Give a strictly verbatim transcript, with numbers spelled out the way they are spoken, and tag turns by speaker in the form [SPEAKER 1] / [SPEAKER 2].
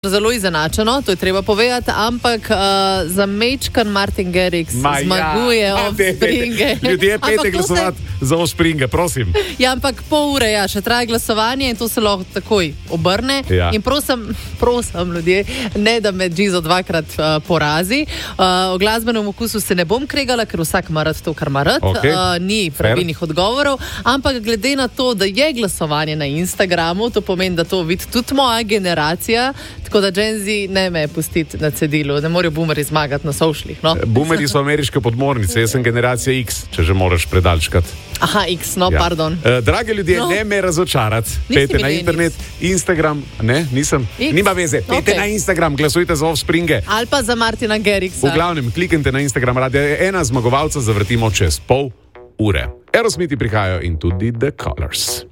[SPEAKER 1] Zelo izenačeno, to je treba povedati, ampak uh, za mečkan Martin Garrix
[SPEAKER 2] Ma
[SPEAKER 1] zmaguje
[SPEAKER 2] ja,
[SPEAKER 1] Offspringe.
[SPEAKER 2] Ljudje, pejte glasovati se... za Offspringe, prosim.
[SPEAKER 1] Ja, ampak pol ure, ja, še traja glasovanje in to se lahko takoj obrne.
[SPEAKER 2] Ja.
[SPEAKER 1] In prosim, prosim ljudje, ne da me Gizo dvakrat uh, porazi. Uh, o glasbenem okusu se ne bom kregala, ker vsak ima rad to, kar ima rad.
[SPEAKER 2] Okay.
[SPEAKER 1] Uh, ni pravilnih odgovorov, ampak glede na to, da je glasovanje na Instagramu, to pomeni, da to vidi tudi moja generacija. Tako da Gen Z ne me pustiti na cedilu, ne morajo boomeri zmagati na socialih. No?
[SPEAKER 2] Boomeri so ameriške podmornice, jaz sem generacija X, če že moraš predalčkati.
[SPEAKER 1] Aha, X, no, ja. Pardon.
[SPEAKER 2] Uh, drage ljudje, no. Ne me razočarati. Pejte na internet, Instagram, ne, nisem, X. Nima veze, pejte okay. Na Instagram, glasujte za Offspringe.
[SPEAKER 1] Ali pa za Martina Garrixa.
[SPEAKER 2] V glavnem, kliknite na Instagram, radio ena zmagovalca zavrtimo čez pol ure. Aerosmithi prihajajo in tudi The Colors.